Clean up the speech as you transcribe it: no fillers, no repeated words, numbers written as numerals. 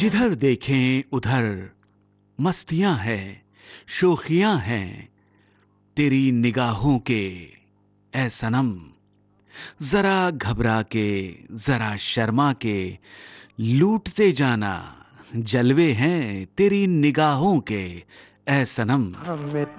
जिधर देखें उधर मस्तियां हैं, शोखियां हैं तेरी निगाहों के ए सनम। जरा घबरा के, जरा शर्मा के लूटते जाना, जलवे हैं तेरी निगाहों के ए सनम। हमें